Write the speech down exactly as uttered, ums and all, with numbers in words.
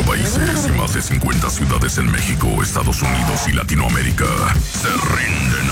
países y más de cincuenta ciudades en México, Estados Unidos y Latinoamérica se rinden